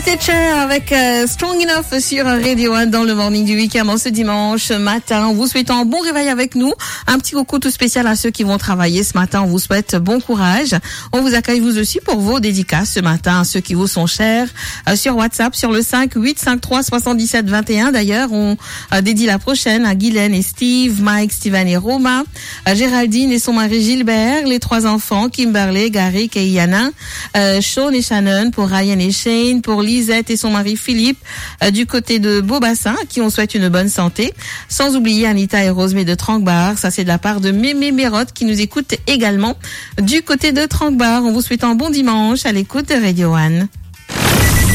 Teacher avec Strong Enough sur Radio 1 dans le morning du week-end en ce dimanche matin. En vous souhaitant un bon réveil avec nous. Un petit coucou tout spécial à ceux qui vont travailler ce matin. On vous souhaite bon courage. On vous accueille vous aussi pour vos dédicaces ce matin, ceux qui vous sont chers, sur WhatsApp sur le 5853 77 21. D'ailleurs, on dédie la prochaine à Guylaine et Steve, Mike, Steven et Roma, Géraldine et son mari Gilbert, les 3 enfants, Kimberley, Garrick et Yana, Sean et Shannon, pour Ryan et Shane, pour Lisette et son mari Philippe, du côté de Beaubassin, à qui on souhaite une bonne santé. Sans oublier Anita et Rosemée de Tranquebar. Ça, c'est de la part de Mémé Mérotte qui nous écoute également du côté de Tranquebar. On vous souhaite un bon dimanche à l'écoute de Radio 1.